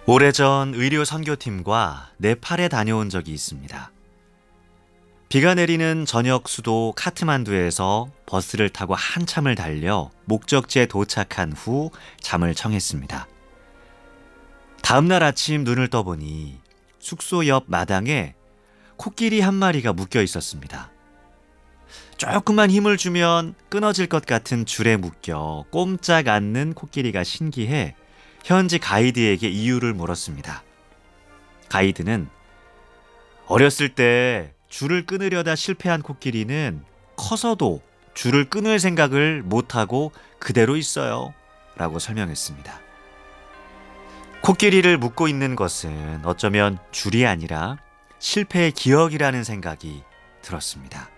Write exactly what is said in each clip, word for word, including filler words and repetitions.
오래전 의료 선교팀과 네팔에 다녀온 적이 있습니다. 비가 내리는 저녁 수도 카트만두에서 버스를 타고 한참을 달려 목적지에 도착한 후 잠을 청했습니다. 다음 날 아침 눈을 떠보니 숙소 옆 마당에 코끼리 한 마리가 묶여 있었습니다. 조금만 힘을 주면 끊어질 것 같은 줄에 묶여 꼼짝 않는 코끼리가 신기해 현지 가이드에게 이유를 물었습니다. 가이드는 어렸을 때 줄을 끊으려다 실패한 코끼리는 커서도 줄을 끊을 생각을 못하고 그대로 있어요 라고 설명했습니다. 코끼리를 묶고 있는 것은 어쩌면 줄이 아니라 실패의 기억이라는 생각이 들었습니다.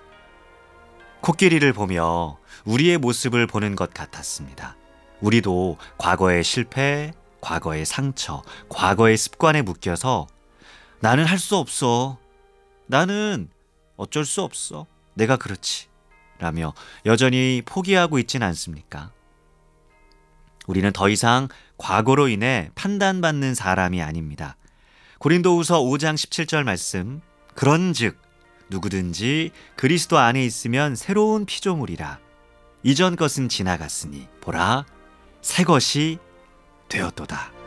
코끼리를 보며 우리의 모습을 보는 것 같았습니다. 우리도 과거의 실패, 과거의 상처, 과거의 습관에 묶여서 나는 할 수 없어. 나는 어쩔 수 없어. 내가 그렇지. 라며 여전히 포기하고 있진 않습니까? 우리는 더 이상 과거로 인해 판단받는 사람이 아닙니다. 고린도후서 오 장 십칠 절 말씀, 그런즉 누구든지 그리스도 안에 있으면 새로운 피조물이라. 이전 것은 지나갔으니 보라 새 것이 되었도다.